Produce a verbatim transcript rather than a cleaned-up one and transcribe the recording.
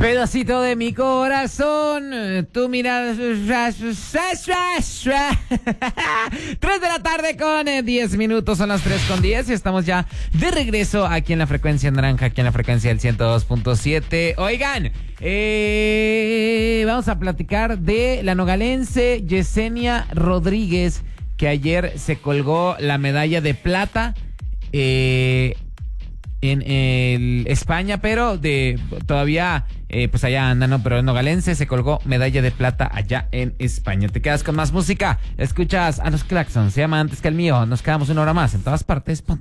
Pedacito de mi corazón, tú miras. Tres de la tarde con diez minutos, son las tres con diez y estamos ya de regreso aquí en la frecuencia naranja, aquí en la frecuencia del ciento dos punto siete. Oigan, eh, vamos a platicar de la nogalense Yesenia Rodríguez, que ayer se colgó la medalla de plata eh, en el España, pero de todavía eh, pues allá anda, ¿no? Pero en nogalense se colgó medalla de plata allá en España. Te quedas con más música, escuchas a los Claxons, se llama Antes que el mío. Nos quedamos una hora más en todas partes. Ponte.